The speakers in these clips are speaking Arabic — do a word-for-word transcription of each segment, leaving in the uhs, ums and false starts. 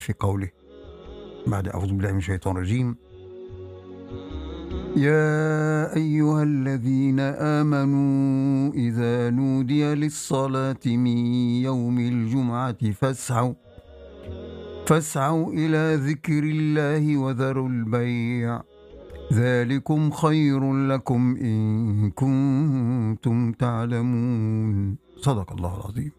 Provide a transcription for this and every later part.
في قوله بعد أعوذ بالله من الشيطان الرجيم: يا أيها الذين آمنوا إذا نودي للصلاة من يوم الجمعة فاسعوا فاسعوا إلى ذكر الله وذروا البيع ذلكم خير لكم إن كنتم تعلمون. صدق الله العظيم.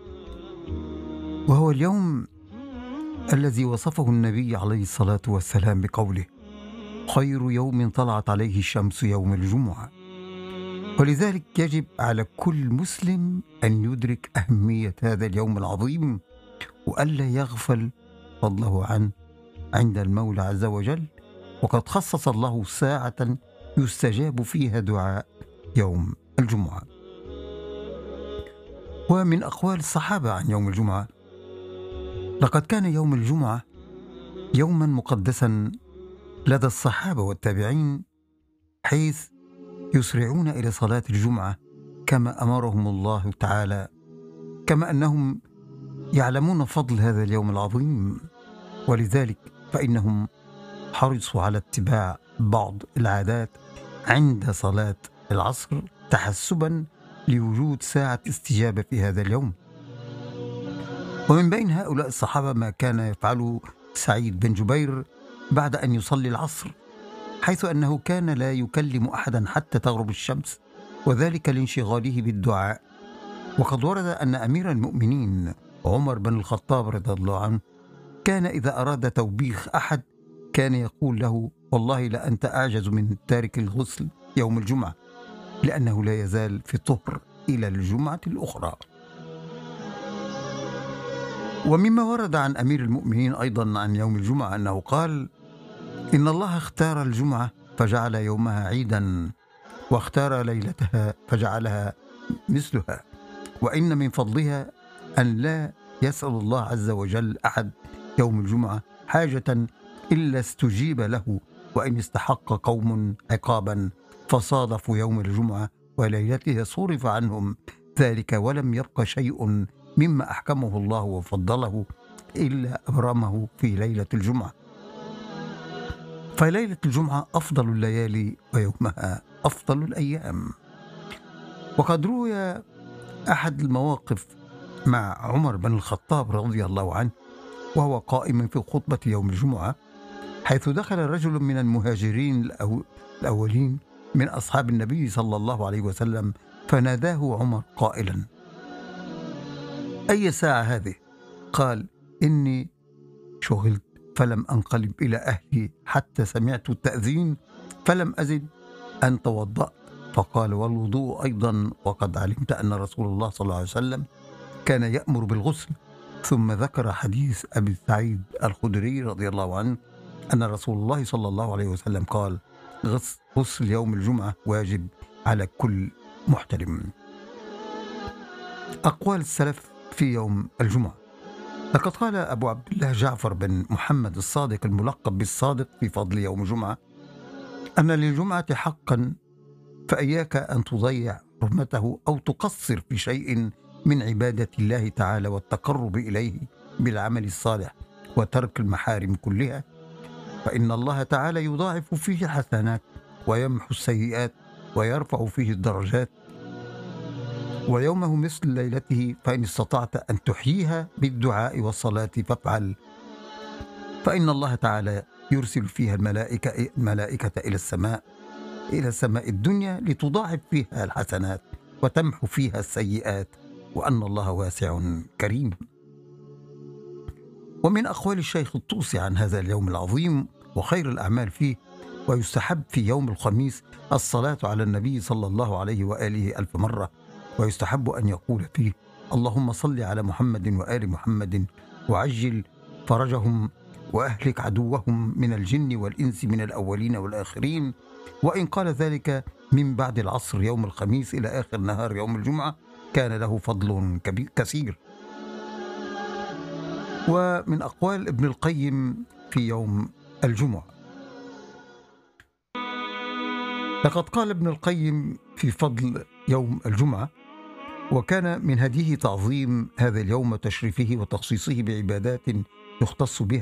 وهو اليوم الذي وصفه النبي عليه الصلاة والسلام بقوله: خير يوم طلعت عليه الشمس يوم الجمعة. ولذلك يجب على كل مسلم أن يدرك أهمية هذا اليوم العظيم وألا يغفل فضله عنه عند المولى عز وجل، وقد خصص الله ساعة يستجاب فيها دعاء يوم الجمعة. ومن أقوال الصحابة عن يوم الجمعة: لقد كان يوم الجمعة يوما مقدسا لدى الصحابة والتابعين، حيث يسرعون إلى صلاة الجمعة كما أمرهم الله تعالى، كما أنهم يعلمون فضل هذا اليوم العظيم، ولذلك فإنهم حرصوا على اتباع بعض العادات عند صلاة العصر تحسبا لوجود ساعة استجابة في هذا اليوم. ومن بين هؤلاء الصحابة ما كان يفعله سعيد بن جبير بعد أن يصلي العصر، حيث أنه كان لا يكلم أحدا حتى تغرب الشمس، وذلك لانشغاله بالدعاء. وقد ورد أن أمير المؤمنين عمر بن الخطاب رضي الله عنه كان إذا أراد توبيخ أحد كان يقول له: والله لأنت أعجز من تارك الغسل يوم الجمعة، لأنه لا يزال في طهر إلى الجمعة الأخرى. ومما ورد عن أمير المؤمنين أيضا عن يوم الجمعة أنه قال: إن الله اختار الجمعة فجعل يومها عيدا، واختار ليلتها فجعلها مثلها، وإن من فضلها أن لا يسأل الله عز وجل أحد يوم الجمعة حاجة إلا استجيب له، وإن استحق قوم عقابا فصادفوا يوم الجمعة وليلتها صرف عنهم ذلك، ولم يبق شيء مما أحكمه الله وفضله إلا أبرمه في ليلة الجمعة. فليلة الجمعة أفضل الليالي ويومها أفضل الأيام. وقد روي أحد المواقف مع عمر بن الخطاب رضي الله عنه وهو قائم في خطبة يوم الجمعة، حيث دخل رجل من المهاجرين الأولين من أصحاب النبي صلى الله عليه وسلم فناداه عمر قائلا: أي ساعة هذه؟ قال: إني شغلت فلم أنقلب إلى أهلي حتى سمعت التأذين فلم أزد أن توضأت. فقال: والوضوء أيضا، وقد علمت أن رسول الله صلى الله عليه وسلم كان يأمر بالغسل. ثم ذكر حديث أبي سعيد الخدري رضي الله عنه أن رسول الله صلى الله عليه وسلم قال: غسل يوم الجمعة واجب على كل محترم. أقوال السلف في يوم الجمعة: لقد قال أبو عبد الله جعفر بن محمد الصادق الملقب بالصادق في فضل يوم الجمعة أن للجمعة حقا، فإياك أن تضيع حرمته أو تقصر في شيء من عبادة الله تعالى والتقرب إليه بالعمل الصالح وترك المحارم كلها، فإن الله تعالى يضاعف فيه الحسنات ويمحو السيئات ويرفع فيه الدرجات. ويومه مثل ليلته، فإن استطعت أن تحييها بالدعاء والصلاة فافعل، فإن الله تعالى يرسل فيها الملائكة, الملائكة إلى السماء إلى سماء الدنيا لتضاعف فيها الحسنات وتمحو فيها السيئات، وأن الله واسع كريم. ومن أقوال الشيخ الطوسي عن هذا اليوم العظيم وخير الأعمال فيه: ويستحب في يوم الخميس الصلاة على النبي صلى الله عليه وآله ألف مرة، ويستحب أن يقول فيه: اللهم صل على محمد وآل محمد وعجل فرجهم وأهلك عدوهم من الجن والإنس من الأولين والآخرين. وإن قال ذلك من بعد العصر يوم الخميس إلى آخر نهار يوم الجمعة كان له فضل كبير كثير. ومن أقوال ابن القيم في يوم الجمعة: لقد قال ابن القيم في فضل يوم الجمعة: وكان من هديه تعظيم هذا اليوم وتشريفه وتخصيصه بعبادات يختص بها